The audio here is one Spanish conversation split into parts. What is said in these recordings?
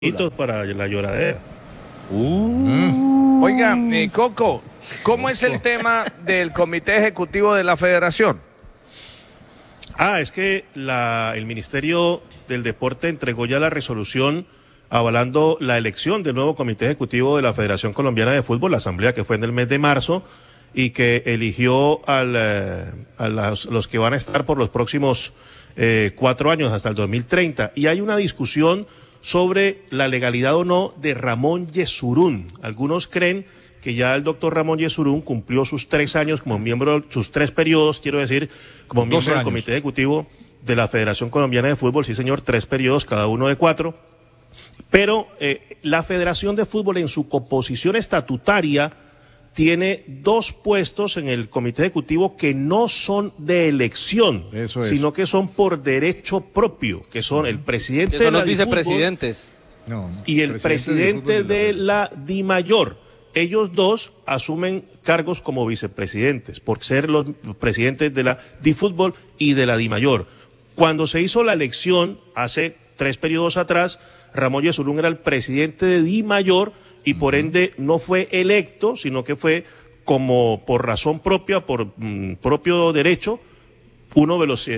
Para la lloradera. Oiga, Coco, ¿cómo es el tema del Comité Ejecutivo de la Federación? Es que el Ministerio del Deporte entregó ya la resolución avalando la elección del nuevo Comité Ejecutivo de la Federación Colombiana de Fútbol, la asamblea que fue en el mes de marzo y que eligió a los que van a estar por los próximos 4 años hasta el 2030. Y hay una discusión sobre la legalidad o no de Ramón Yesurún. Algunos creen que ya el doctor Ramón Yesurún cumplió sus 3 años como miembro, sus 3 periodos, quiero decir, como miembro del Comité Ejecutivo de la Federación Colombiana de Fútbol. Sí, señor, 3 periodos, cada uno de 4. Pero la Federación de Fútbol en su composición estatutaria tiene 2 puestos en el Comité Ejecutivo que no son de elección, sino que son por derecho propio, que son el presidente de la vicepresidentes y el presidente de la DIMAYOR. Ellos 2 asumen cargos como vicepresidentes por ser los presidentes de la DIFútbol y de la DIMAYOR. Cuando se hizo la elección hace 3 periodos atrás, Ramón Yesurún era el presidente de DIMAYOR y por ende no fue electo, sino que fue como por razón propia, por propio derecho, uno de los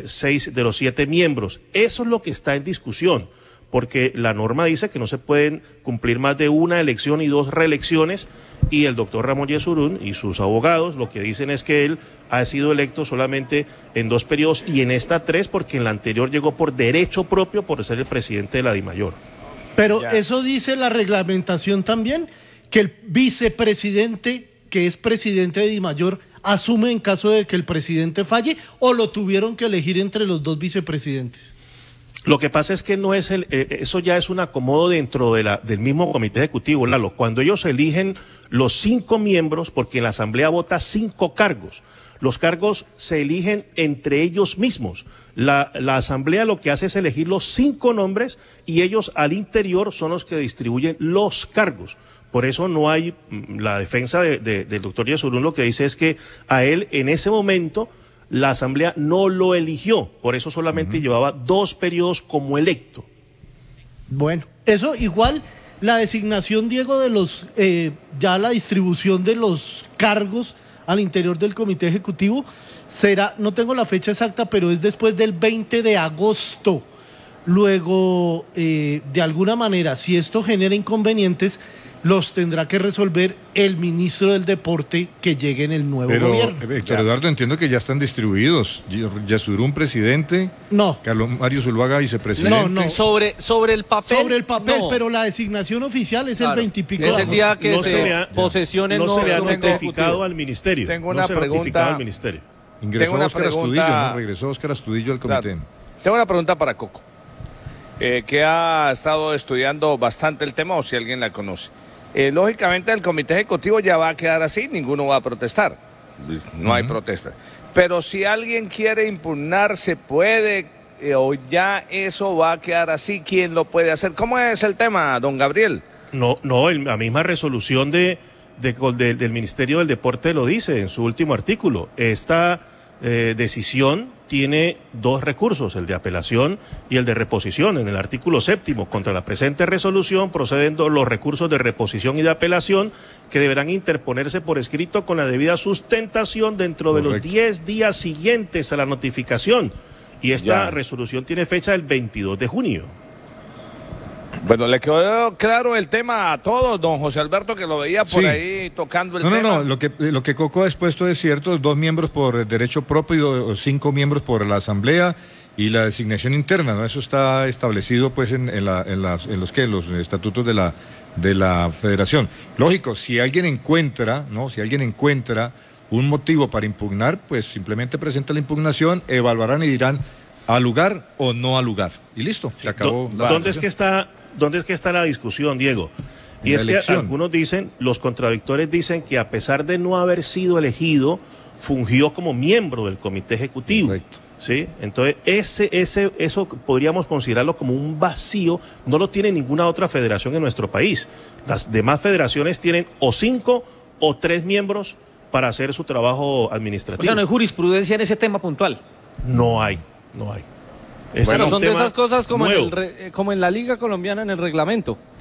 7 miembros. Eso es lo que está en discusión, porque la norma dice que no se pueden cumplir más de 1 elección y 2 reelecciones, y el doctor Ramón Yesurún y sus abogados lo que dicen es que él ha sido electo solamente en 2 periodos y en esta 3, porque en la anterior llegó por derecho propio por ser el presidente de la DIMAYOR. Pero eso dice la reglamentación también, que el vicepresidente, que es presidente de DIMAYOR, asume en caso de que el presidente falle, o lo tuvieron que elegir entre los 2 vicepresidentes. Lo que pasa es que no es eso ya es un acomodo dentro del mismo comité ejecutivo, Lalo. Cuando ellos eligen los 5 miembros, porque en la asamblea vota 5 cargos, los cargos se eligen entre ellos mismos. La asamblea lo que hace es elegir los 5 nombres y ellos al interior son los que distribuyen los cargos. Por eso no hay, la defensa del doctor Yesurún lo que dice es que a él en ese momento la asamblea no lo eligió, por eso solamente llevaba 2 periodos como electo. Bueno, eso igual la designación, Diego, de los, ya la distribución de los cargos al interior del Comité Ejecutivo será, no tengo la fecha exacta, pero es después del 20 de agosto. Luego, de alguna manera, si esto genera inconvenientes, los tendrá que resolver el ministro del Deporte que llegue en el nuevo gobierno. Héctor Eduardo, entiendo que ya están distribuidos. Yesurún, presidente. No. Carlos Mario Zuluaga, vicepresidente. No. Sobre el papel. Sobre el papel, no. Pero la designación oficial es el 20 y pico. Es el día que posesione no se le ha notificado al ministerio. Tengo una pregunta. Ingresó Óscar Astudillo, ¿no? Regresó Óscar Astudillo al comité. Claro. Tengo una pregunta para Coco, que ha estado estudiando bastante el tema, o si alguien la conoce. Lógicamente el comité ejecutivo ya va a quedar así, ninguno va a protestar, no hay protesta. Pero si alguien quiere impugnar, se puede, o ya eso va a quedar así, ¿quién lo puede hacer? ¿Cómo es el tema, don Gabriel? No, la misma resolución del Ministerio del Deporte lo dice en su último artículo. Esta decisión tiene 2 recursos, el de apelación y el de reposición. En el artículo 7, contra la presente resolución proceden los recursos de reposición y de apelación que deberán interponerse por escrito con la debida sustentación dentro de los 10 días siguientes a la notificación. Y esta resolución tiene fecha del 22 de junio. Bueno, le quedó claro el tema a todos, don José Alberto, que lo veía por ahí tocando el tema. No, lo que Coco ha expuesto es cierto, 2 miembros por derecho propio, 5 miembros por la asamblea y la designación interna, ¿no? Eso está establecido pues en los estatutos de la federación. Lógico, si alguien encuentra un motivo para impugnar, pues simplemente presenta la impugnación, evaluarán y dirán al lugar o no al lugar. Y listo, se acabó. ¿Dónde es que está la discusión, Diego? Y es que algunos dicen, los contradictores dicen que a pesar de no haber sido elegido, fungió como miembro del comité ejecutivo. Correcto. ¿Sí? Entonces, eso podríamos considerarlo como un vacío, no lo tiene ninguna otra federación en nuestro país. Las demás federaciones tienen o 5 o 3 miembros para hacer su trabajo administrativo. O sea, no hay jurisprudencia en ese tema puntual. No hay. Este Bueno, es un son de tema esas cosas como nuevo. como en la Liga Colombiana en el reglamento.